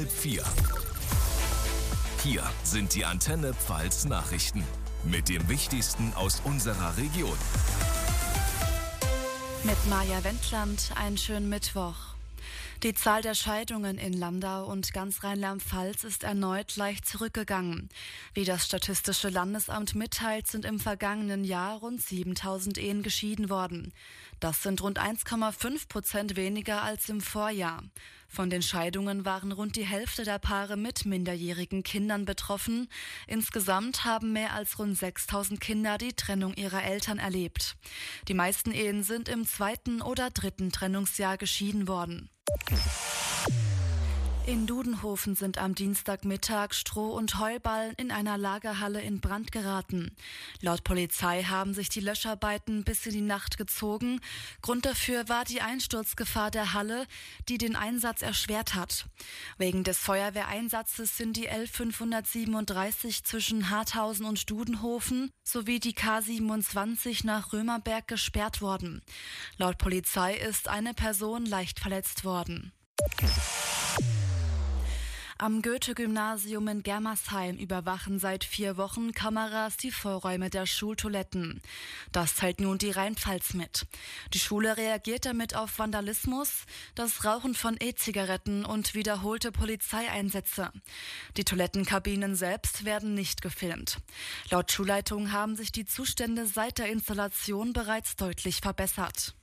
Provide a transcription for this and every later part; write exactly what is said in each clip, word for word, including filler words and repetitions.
vier. Hier sind die Antenne Pfalz Nachrichten mit dem Wichtigsten aus unserer Region. Mit Maja Wendland, einen schönen Mittwoch. Die Zahl der Scheidungen in Landau und ganz Rheinland-Pfalz ist erneut leicht zurückgegangen. Wie das Statistische Landesamt mitteilt, sind im vergangenen Jahr rund siebentausend Ehen geschieden worden. Das sind rund eins Komma fünf Prozent weniger als im Vorjahr. Von den Scheidungen waren rund die Hälfte der Paare mit minderjährigen Kindern betroffen. Insgesamt haben mehr als rund sechstausend Kinder die Trennung ihrer Eltern erlebt. Die meisten Ehen sind im zweiten oder dritten Trennungsjahr geschieden worden. In Dudenhofen sind am Dienstagmittag Stroh- und Heuballen in einer Lagerhalle in Brand geraten. Laut Polizei haben sich die Löscharbeiten bis in die Nacht gezogen. Grund dafür war die Einsturzgefahr der Halle, die den Einsatz erschwert hat. Wegen des Feuerwehreinsatzes sind die L fünfhundertsiebenunddreißig zwischen Harthausen und Dudenhofen sowie die K siebenundzwanzig nach Römerberg gesperrt worden. Laut Polizei ist eine Person leicht verletzt worden. Am Goethe-Gymnasium in Germersheim überwachen seit vier Wochen Kameras die Vorräume der Schultoiletten. Das teilt nun die Rheinpfalz mit. Die Schule reagiert damit auf Vandalismus, das Rauchen von E-Zigaretten und wiederholte Polizeieinsätze. Die Toilettenkabinen selbst werden nicht gefilmt. Laut Schulleitung haben sich die Zustände seit der Installation bereits deutlich verbessert.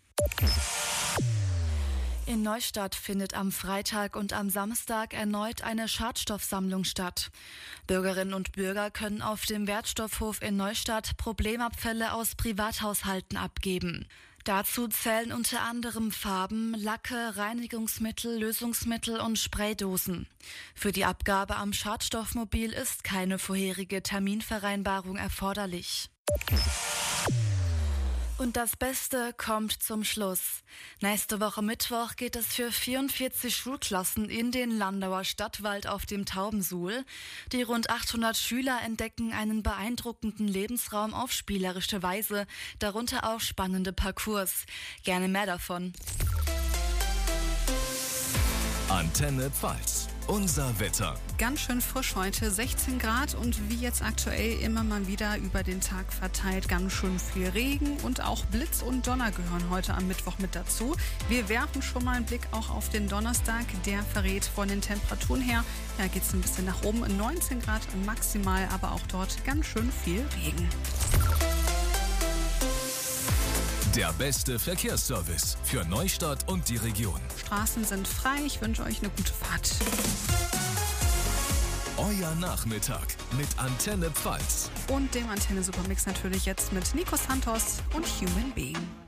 In Neustadt findet am Freitag und am Samstag erneut eine Schadstoffsammlung statt. Bürgerinnen und Bürger können auf dem Wertstoffhof in Neustadt Problemabfälle aus Privathaushalten abgeben. Dazu zählen unter anderem Farben, Lacke, Reinigungsmittel, Lösungsmittel und Spraydosen. Für die Abgabe am Schadstoffmobil ist keine vorherige Terminvereinbarung erforderlich. Und das Beste kommt zum Schluss. Nächste Woche Mittwoch geht es für vierundvierzig Schulklassen in den Landauer Stadtwald auf dem Taubensuhl. Die rund achthundert Schüler entdecken einen beeindruckenden Lebensraum auf spielerische Weise, darunter auch spannende Parcours. Gerne mehr davon. Antenne Pfalz. Unser Wetter. Ganz schön frisch heute, sechzehn Grad und wie jetzt aktuell immer mal wieder über den Tag verteilt ganz schön viel Regen und auch Blitz und Donner gehören heute am Mittwoch mit dazu. Wir werfen schon mal einen Blick auch auf den Donnerstag, der verrät von den Temperaturen her, ja geht es ein bisschen nach oben, neunzehn Grad maximal, aber auch dort ganz schön viel Regen. Der beste Verkehrsservice für Neustadt und die Region. Straßen sind frei, ich wünsche euch eine gute Fahrt. Euer Nachmittag mit Antenne Pfalz. Und dem Antenne Supermix natürlich jetzt mit Nico Santos und Human Being.